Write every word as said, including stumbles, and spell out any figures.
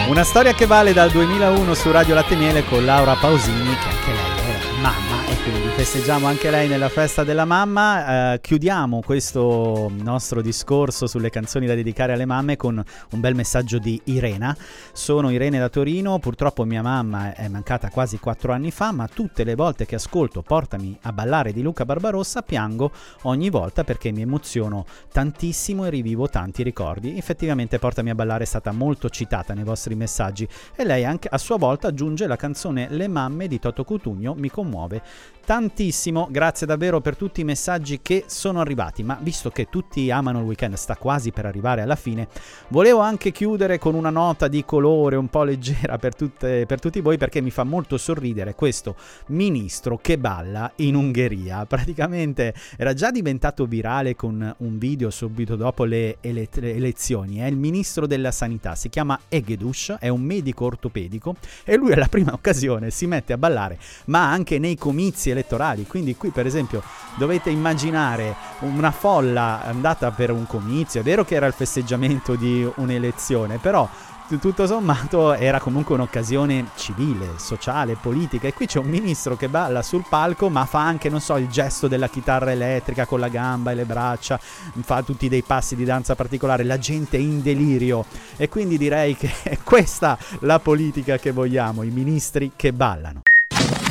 Una storia che vale dal duemilauno su Radio Latte e Miele con Laura Pausini, che anche lei era mamma e quindi festeggiamo anche lei nella festa della mamma. Eh, chiudiamo questo nostro discorso sulle canzoni da dedicare alle mamme con un bel messaggio di Irena. Sono Irene da Torino, purtroppo mia mamma è mancata quasi quattro anni fa, ma tutte le volte che ascolto Portami a ballare di Luca Barbarossa piango ogni volta perché mi emoziono tantissimo e rivivo tanti ricordi. Effettivamente Portami a ballare è stata molto citata nei vostri messaggi e lei anche a sua volta aggiunge la canzone Le mamme di Toto Cutugno mi commuove tantissimo. Grazie davvero per tutti i messaggi che sono arrivati, ma visto che tutti amano il weekend, sta quasi per arrivare alla fine, volevo anche chiudere con una nota di colore un po' leggera per, tutte, per tutti voi, perché mi fa molto sorridere questo ministro che balla in Ungheria. Praticamente era già diventato virale con un video subito dopo le, ele- le elezioni. È il ministro della sanità, si chiama Egedus, è un medico ortopedico e lui alla prima occasione si mette a ballare, ma anche nei comizi elettorali. Quindi qui per esempio dovete immaginare una folla andata per un comizio. È vero che era il festeggiamento di un'elezione, però tutto sommato era comunque un'occasione civile, sociale, politica, e qui c'è un ministro che balla sul palco ma fa anche, non so, il gesto della chitarra elettrica con la gamba e le braccia, fa tutti dei passi di danza particolare, la gente è in delirio, e quindi direi che è questa la politica che vogliamo, i ministri che ballano.